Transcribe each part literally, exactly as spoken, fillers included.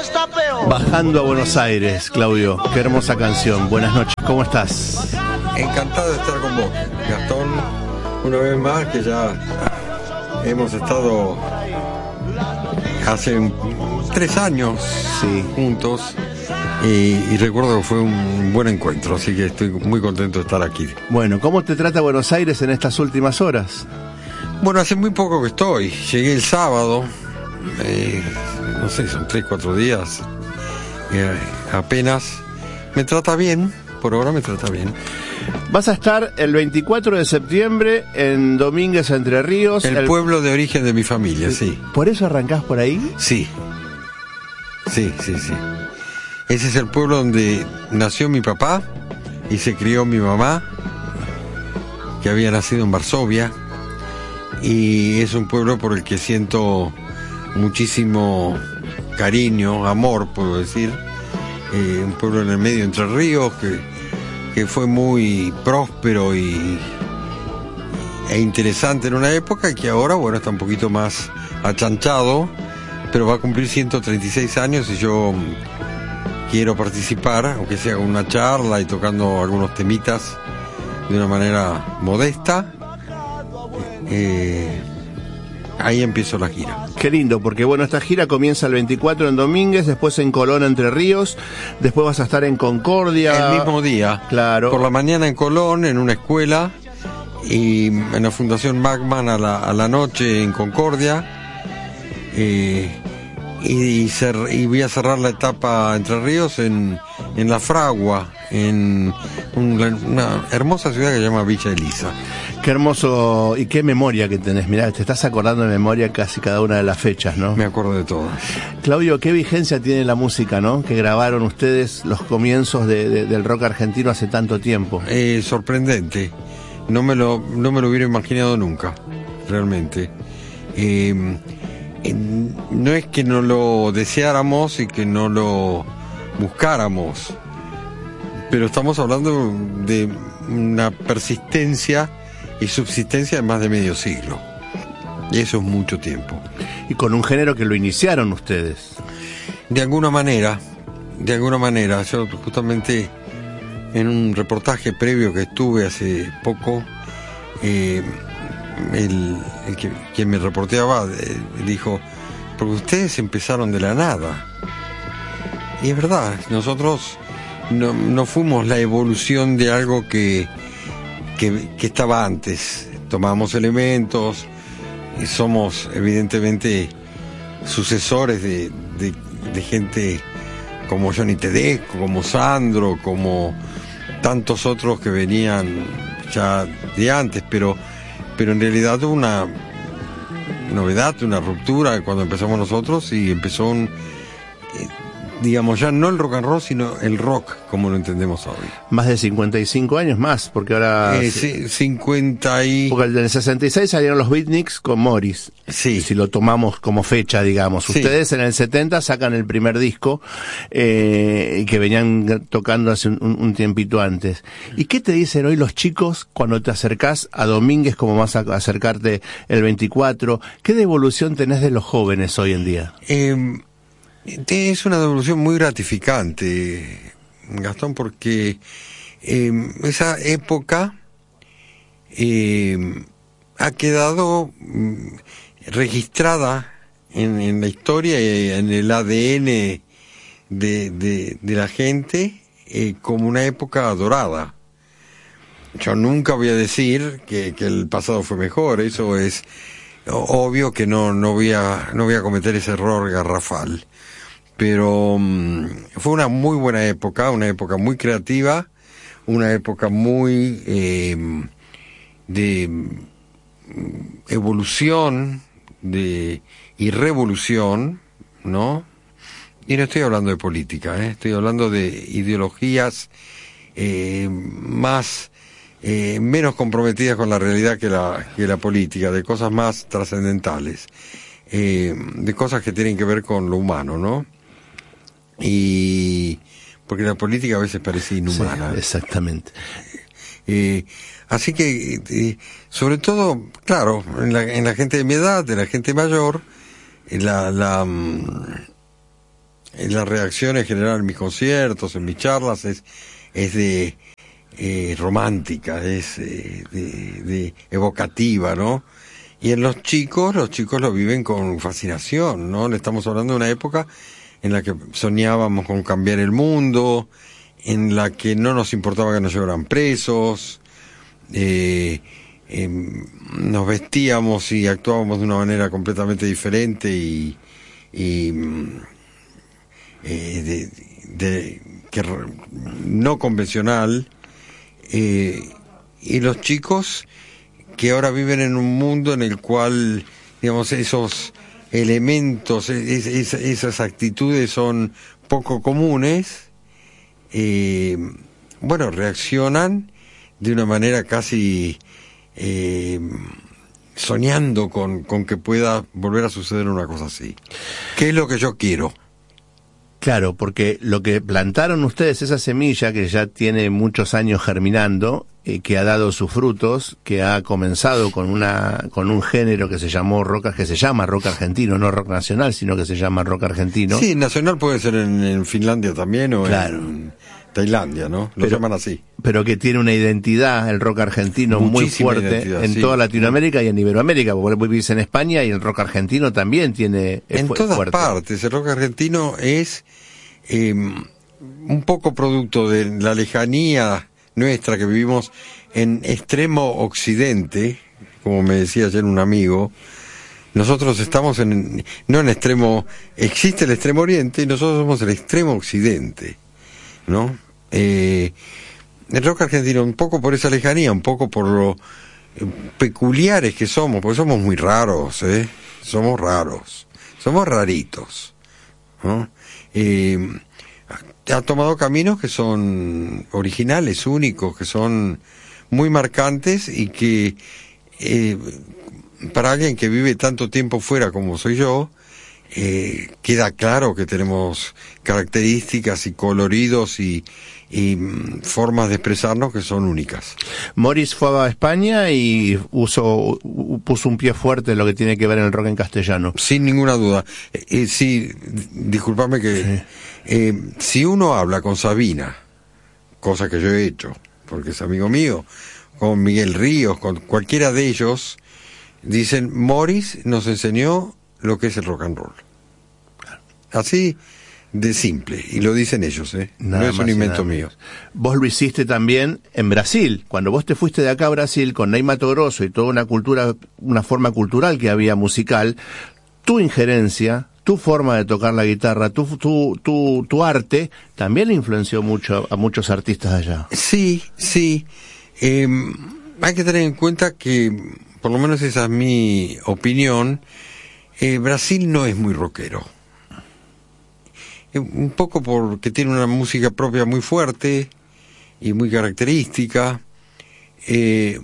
está peor. Bajando a Buenos Aires, Claudio, qué hermosa canción. Buenas noches, ¿cómo estás? Encantado de estar con vos, Gastón, una vez más, que ya hemos estado hace un, tres años sí. juntos y, y recuerdo que fue un buen encuentro, así que estoy muy contento de estar aquí. Bueno, ¿cómo te trata Buenos Aires en estas últimas horas? Bueno, hace muy poco que estoy, llegué el sábado, eh, no sé, son tres, cuatro días, eh, apenas. Me trata bien, por ahora me trata bien. Vas a estar el veinticuatro de septiembre en Domínguez, Entre Ríos. El, el pueblo de origen de mi familia, sí. ¿Por eso arrancás por ahí? Sí, sí, sí, sí. Ese es el pueblo donde nació mi papá y se crió mi mamá, que había nacido en Varsovia. Y es un pueblo por el que siento muchísimo cariño, amor, puedo decir. Eh, un pueblo en el medio de Entre Ríos que, que fue muy próspero y, e interesante en una época, y que ahora, bueno, está un poquito más achanchado, pero va a cumplir ciento treinta y seis años y yo quiero participar, aunque sea con una charla y tocando algunos temitas de una manera modesta. Eh, ahí empiezo la gira. Qué lindo, porque bueno, esta gira comienza el veinticuatro en Domínguez, después en Colón, Entre Ríos, después vas a estar en Concordia. El mismo día. Claro. Por la mañana en Colón, en una escuela, y en la Fundación Magman a la, a la noche en Concordia. Eh, y, cer- y voy a cerrar la etapa Entre Ríos en, en La Fragua, en un, una hermosa ciudad que se llama Villa Elisa. Qué hermoso y qué memoria que tenés. Mirá, te estás acordando de memoria casi cada una de las fechas, ¿no? Me acuerdo de todas. Claudio, qué vigencia tiene la música, ¿no? Que grabaron ustedes los comienzos de, de, del rock argentino hace tanto tiempo. Eh, sorprendente. No me lo, no me lo hubiera imaginado nunca, realmente. Eh, en, no es que no lo deseáramos y que no lo buscáramos, pero estamos hablando de una persistencia y subsistencia de más de medio siglo. Y eso es mucho tiempo. Y con un género que lo iniciaron ustedes. De alguna manera, de alguna manera, yo justamente en un reportaje previo que estuve hace poco, eh, el, el que quien me reporteaba eh, dijo, porque ustedes empezaron de la nada. Y es verdad, nosotros no, no fuimos la evolución de algo que Que, que estaba antes. Tomamos elementos y somos evidentemente sucesores de, de, de gente como Johnny Tedesco, como Sandro, como tantos otros que venían ya de antes, pero, pero en realidad hubo una novedad, una ruptura cuando empezamos nosotros, y empezó un, eh, digamos, ya no el rock and roll, sino el rock como lo entendemos hoy. Más de cincuenta y cinco años más, porque ahora... Eh, sí, cincuenta y... Porque en el sesenta y seis salieron los Beatniks con Morris. Sí. Si lo tomamos como fecha, digamos. Sí. Ustedes en el setenta sacan el primer disco, eh, que venían tocando hace un, un tiempito antes. ¿Y qué te dicen hoy los chicos cuando te acercás a Domínguez, como vas a acercarte el veinticuatro? ¿Qué devolución tenés de los jóvenes hoy en día? Eh, es una devolución muy gratificante, Gastón, porque eh, esa época eh, ha quedado mm, registrada en, en la historia y en el A D N de, de, de la gente eh, como una época dorada. Yo nunca voy a decir que, que el pasado fue mejor, eso es obvio que no, no voy a, no voy a cometer ese error garrafal. Pero um, fue una muy buena época, una época muy creativa, una época muy eh, de evolución de, y revolución, ¿no? Y no estoy hablando de política, ¿eh? Estoy hablando de ideologías eh, más, eh, menos comprometidas con la realidad que la, que la política, de cosas más trascendentales, eh, de cosas que tienen que ver con lo humano, ¿no? Y porque la política a veces parece inhumana. Sí, exactamente. Eh, así que, eh, sobre todo, claro, en la, en la gente de mi edad, de la gente mayor, la, la, la reacción en general en mis conciertos, en mis charlas, es, es de eh, romántica, es eh, de, de evocativa, ¿no? Y en los chicos, los chicos lo viven con fascinación, ¿no? Le estamos hablando de una época en la que soñábamos con cambiar el mundo, en la que no nos importaba que nos llevaran presos, eh, eh, nos vestíamos y actuábamos de una manera completamente diferente y, y eh, de, de, que, no convencional, eh, y los chicos que ahora viven en un mundo en el cual, digamos, esos elementos, es, es, esas actitudes son poco comunes, eh, bueno, reaccionan de una manera casi eh, soñando con, con que pueda volver a suceder una cosa así. ¿Qué es lo que yo quiero? Claro, porque lo que plantaron ustedes, esa semilla que ya tiene muchos años germinando, eh, que ha dado sus frutos, que ha comenzado con una con un género que se llamó rock, que se llama rock argentino, no rock nacional, sino que se llama rock argentino. Sí, nacional puede ser en, en Finlandia también o claro. en Tailandia, ¿no? Lo pero, llaman así. Pero que tiene una identidad, el rock argentino, muchísima muy fuerte en sí. toda Latinoamérica y en Iberoamérica, porque vos vivís en España y el rock argentino también tiene es en fu- todas fuerte. partes. El rock argentino es eh, un poco producto de la lejanía nuestra que vivimos en extremo occidente, como me decía ayer un amigo. Nosotros estamos en, no en extremo, existe el extremo oriente y nosotros somos el extremo occidente, ¿no? Eh, el rock argentino, un poco por esa lejanía, un poco por lo eh, peculiares que somos, porque somos muy raros, ¿eh? Somos raros, somos raritos, ¿no? Eh, ha tomado caminos que son originales, únicos, que son muy marcantes y que eh, para alguien que vive tanto tiempo fuera como soy yo, eh, queda claro que tenemos características y coloridos y, y mm, formas de expresarnos que son únicas. Morris fue a España y usó, puso un pie fuerte en lo que tiene que ver en el rock en castellano. Sin ninguna duda. Eh, eh, sí, discúlpame que... Sí. Eh, si uno habla con Sabina, cosa que yo he hecho, porque es amigo mío, con Miguel Ríos, con cualquiera de ellos, dicen, Morris nos enseñó lo que es el rock and roll. Así de simple, y lo dicen ellos, ¿eh? Nada no es un invento mío. Vos lo hiciste también en Brasil, cuando vos te fuiste de acá a Brasil con Ney Matogrosso y toda una cultura, una forma cultural que había musical, tu injerencia, tu forma de tocar la guitarra, tu, tu, tu, tu arte, también le influenció mucho a muchos artistas de allá. Sí, sí. Eh, hay que tener en cuenta que, por lo menos esa es mi opinión, eh, Brasil no es muy rockero. Eh, un poco porque tiene una música propia muy fuerte y muy característica. Eh,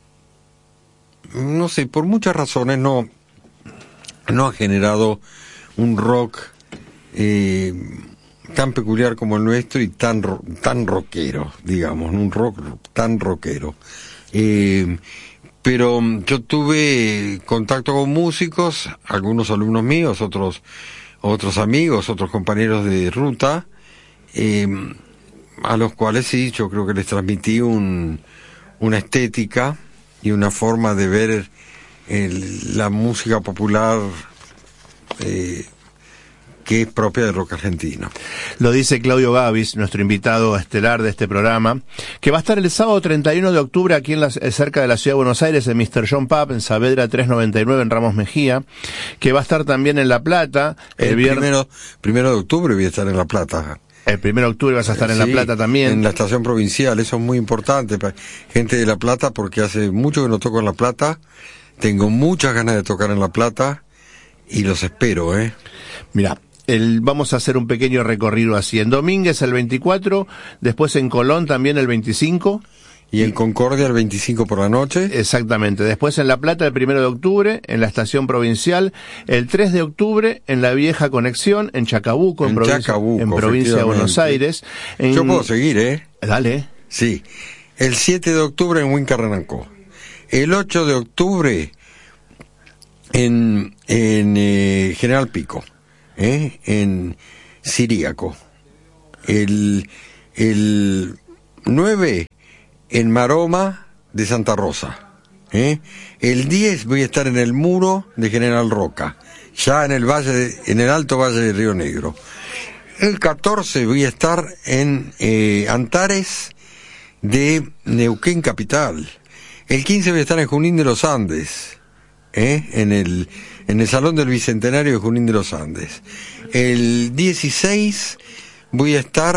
no sé, por muchas razones no, no ha generado un rock eh, tan peculiar como el nuestro y tan tan rockero, digamos, un rock tan rockero. Eh, pero yo tuve contacto con músicos, algunos alumnos míos, otros otros amigos, otros compañeros de ruta, eh, a los cuales sí, yo creo que les transmití un, una estética y una forma de ver el, la música popular Eh, que es propia del rock argentino. Lo dice Claudio Gavis, nuestro invitado estelar de este programa, que va a estar el sábado treinta y uno de octubre aquí en la, cerca de la ciudad de Buenos Aires, en mister John Pub, en Saavedra trescientos noventa y nueve, en Ramos Mejía, que va a estar también en La Plata. El, el viernes... primero, primero de octubre voy a estar en La Plata. El primero de octubre vas a estar en sí, La Plata también. En la estación provincial, eso es muy importante para gente de La Plata, porque hace mucho que no toco en La Plata, tengo muchas ganas de tocar en La Plata, y los espero, ¿eh? Mira, el, vamos a hacer un pequeño recorrido así. En Domínguez el veinticuatro, después en Colón también el veinticinco. Y en Concordia el veinticinco por la noche. Exactamente. Después en La Plata el primero de octubre, en la estación provincial. El tres de octubre en la Vieja Conexión, en Chacabuco, en, en, provincia, Chacabuco, en provincia de Buenos Aires. En... Yo puedo seguir, ¿eh? Dale. Sí. El siete de octubre en Huincarranancó. El ocho de octubre... en en eh, General Pico, ¿eh? En Siríaco. El, el nueve en Maroma de Santa Rosa. ¿eh? El diez voy a estar en el Muro de General Roca, ya en el valle de, en el Alto Valle de Río Negro. El catorce voy a estar en eh, Antares de Neuquén Capital. El quince voy a estar en Junín de los Andes, ¿eh? en el en el Salón del Bicentenario de Junín de los Andes. El dieciséis voy a estar